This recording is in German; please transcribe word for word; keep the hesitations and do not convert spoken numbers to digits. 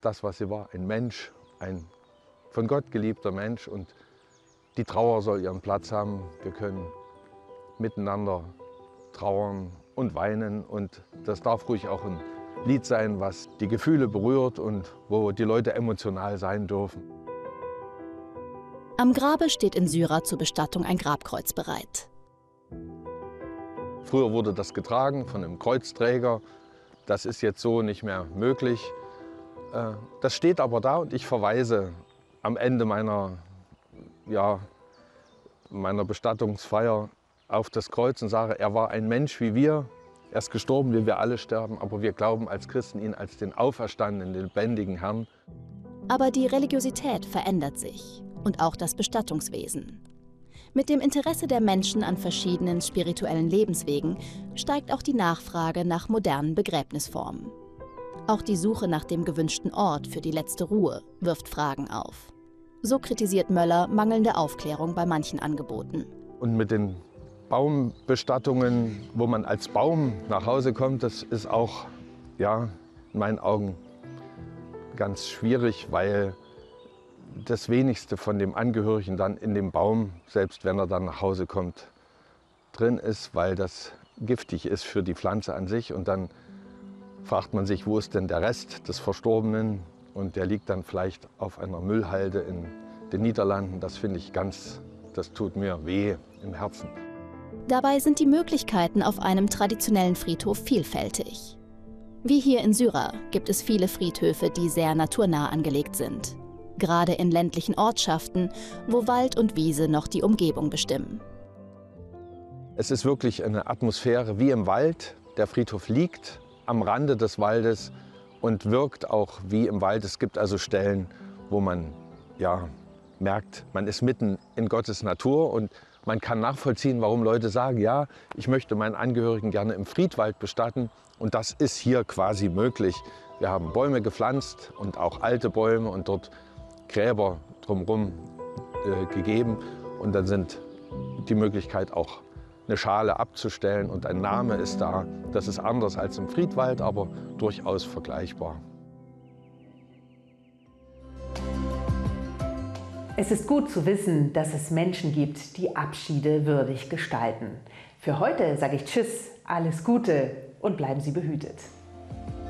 Das, was sie war, ein Mensch, ein von Gott geliebter Mensch. Und die Trauer soll ihren Platz haben. Wir können miteinander trauern und weinen. Und das darf ruhig auch ein Lied sein, was die Gefühle berührt und wo die Leute emotional sein dürfen. Am Grabe steht in Syra zur Bestattung ein Grabkreuz bereit. Früher wurde das getragen von einem Kreuzträger. Das ist jetzt so nicht mehr möglich. Das steht aber da und ich verweise am Ende meiner, ja, meiner Bestattungsfeier auf das Kreuz und sage, er war ein Mensch wie wir. Er ist gestorben, wie wir alle sterben, aber wir glauben als Christen ihn als den auferstandenen, den lebendigen Herrn. Aber die Religiosität verändert sich und auch das Bestattungswesen. Mit dem Interesse der Menschen an verschiedenen spirituellen Lebenswegen steigt auch die Nachfrage nach modernen Begräbnisformen. Auch die Suche nach dem gewünschten Ort für die letzte Ruhe wirft Fragen auf. So kritisiert Möller mangelnde Aufklärung bei manchen Angeboten. Und mit den Baumbestattungen, wo man als Baum nach Hause kommt, das ist auch, ja, in meinen Augen ganz schwierig, weil das Wenigste von dem Angehörigen dann in dem Baum, selbst wenn er dann nach Hause kommt, drin ist, weil das giftig ist für die Pflanze an sich. Und dann fragt man sich, wo ist denn der Rest des Verstorbenen? Und der liegt dann vielleicht auf einer Müllhalde in den Niederlanden. Das finde ich ganz, das tut mir weh im Herzen. Dabei sind die Möglichkeiten auf einem traditionellen Friedhof vielfältig. Wie hier in Syra gibt es viele Friedhöfe, die sehr naturnah angelegt sind. Gerade in ländlichen Ortschaften, wo Wald und Wiese noch die Umgebung bestimmen. Es ist wirklich eine Atmosphäre wie im Wald. Der Friedhof liegt am Rande des Waldes und wirkt auch wie im Wald. Es gibt also Stellen, wo man ja, merkt, man ist mitten in Gottes Natur und man kann nachvollziehen, warum Leute sagen, ja, ich möchte meinen Angehörigen gerne im Friedwald bestatten. Und das ist hier quasi möglich. Wir haben Bäume gepflanzt und auch alte Bäume und dort Gräber drumherum äh, gegeben. Und dann sind die Möglichkeit auch eine Schale abzustellen und ein Name ist da. Das ist anders als im Friedwald, aber durchaus vergleichbar. Es ist gut zu wissen, dass es Menschen gibt, die Abschiede würdig gestalten. Für heute sage ich Tschüss, alles Gute und bleiben Sie behütet.